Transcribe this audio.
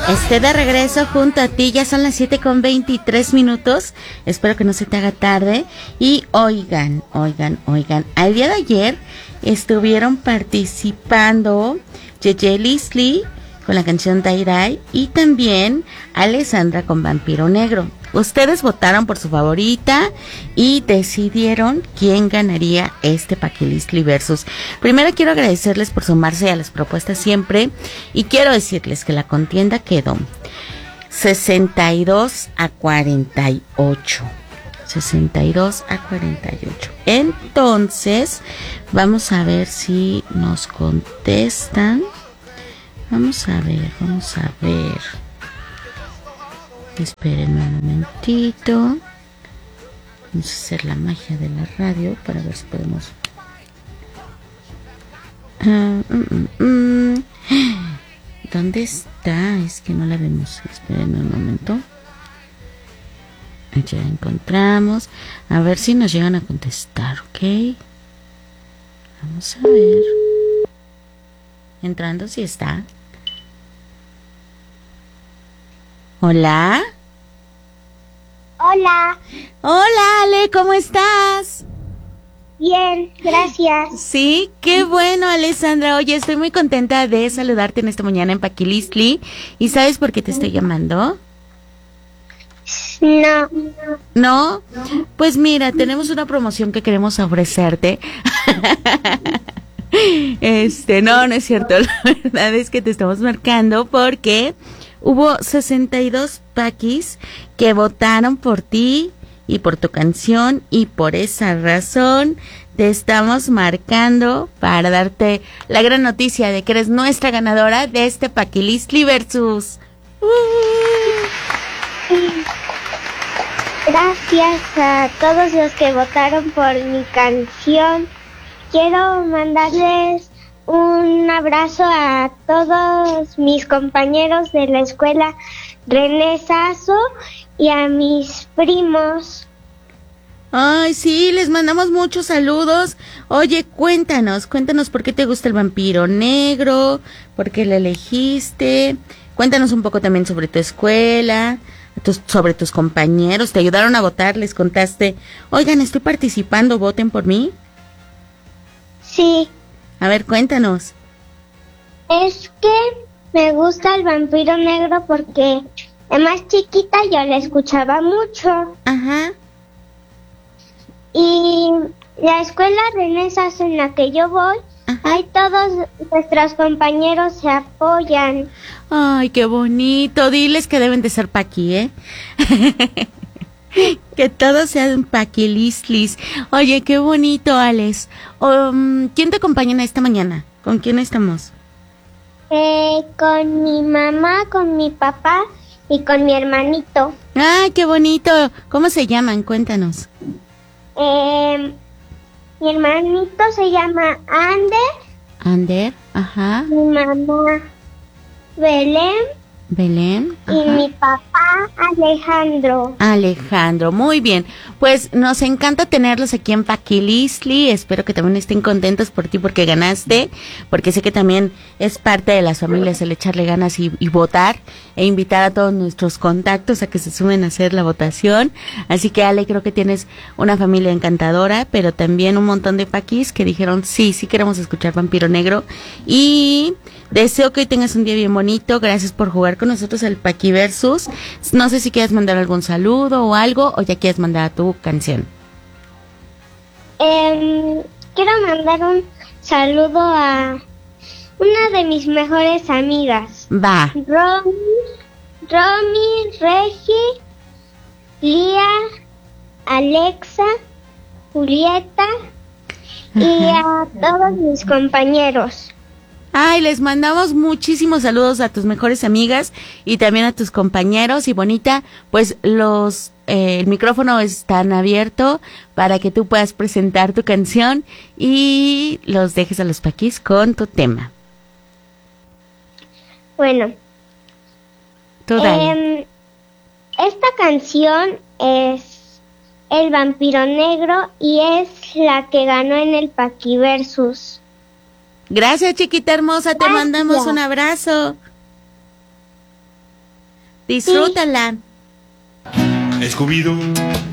Esté de regreso junto a ti, ya son las 7:23. Espero que no se te haga tarde. Y oigan, al día de ayer estuvieron participando Yeye Leslie con la canción Dai Dai y también Alessandra con Vampiro Negro. Ustedes votaron por su favorita y decidieron quién ganaría este Paquilistli Versus. Primero quiero agradecerles por sumarse a las propuestas siempre y quiero decirles que la contienda quedó 62-48. 62-48. Entonces, vamos a ver si nos contestan. Vamos a ver. Espérenme un momentito. Vamos a hacer la magia de la radio para ver si podemos. ¿Dónde está? Es que no la vemos. Espérenme un momento. Ya encontramos. A ver si nos llegan a contestar, ¿ok? Vamos a ver. Entrando, si está. Hola. Hola. Hola, Ale, ¿cómo estás? Bien, gracias. Sí, qué bueno, Alessandra. Oye, estoy muy contenta de saludarte en esta mañana en Paquilistli. ¿Y sabes por qué te estoy llamando? No. ¿No? Pues mira, tenemos una promoción que queremos ofrecerte. No es cierto. La verdad es que te estamos marcando porque hubo 62 paquis que votaron por ti y por tu canción, y por esa razón te estamos marcando para darte la gran noticia de que eres nuestra ganadora de este Paquilistli Versus. Gracias a todos los que votaron por mi canción. Quiero mandarles un abrazo a todos mis compañeros de la escuela René Sasso y a mis primos. Ay, sí, les mandamos muchos saludos. Oye, cuéntanos por qué te gusta el Vampiro Negro, por qué lo elegiste. Cuéntanos un poco también sobre tu escuela, sobre tus compañeros. ¿Te ayudaron a votar? ¿Les contaste? Oigan, estoy participando, voten por mí. Sí. A ver, cuéntanos. Es que me gusta el Vampiro Negro porque de más chiquita yo la escuchaba mucho. Ajá. Y la escuela René Sasso en la que yo voy, ahí todos nuestros compañeros se apoyan. Ay, qué bonito. Diles que deben de ser Paqui, ¿eh? Que todos sean Paquilistlis. Oye, qué bonito, Alex. ¿Quién te acompaña esta mañana? ¿Con quién estamos? Con mi mamá, con mi papá y con mi hermanito. ¡Ay, qué bonito! ¿Cómo se llaman? Cuéntanos. Mi hermanito se llama Ander, ajá. Mi mamá Belén, ajá. Y mi papá Alejandro, muy bien. Pues nos encanta tenerlos aquí en Paquilistli. Espero que también estén contentos por ti porque ganaste, porque sé que también es parte de las familias el echarle ganas y votar e invitar a todos nuestros contactos a que se sumen a hacer la votación. Así que, Ale, creo que tienes una familia encantadora, pero también un montón de paquis que dijeron sí queremos escuchar Vampiro Negro. Y deseo que hoy tengas un día bien bonito. Gracias por jugar con nosotros el Paqui Versus. No sé si quieres mandar algún saludo o algo, o ya quieres mandar tu canción. Quiero mandar un saludo a una de mis mejores amigas. Va. Romy, Regi, Lía, Alexa, Julieta y a todos mis compañeros. Ay, les mandamos muchísimos saludos a tus mejores amigas y también a tus compañeros. Y bonita, pues el micrófono está abierto para que tú puedas presentar tu canción y los dejes a los paquis con tu tema. Bueno, esta canción es El Vampiro Negro y es la que ganó en el Paqui Versus. Gracias, chiquita hermosa, te mandamos un abrazo. Disfrútala. Scooby-Doo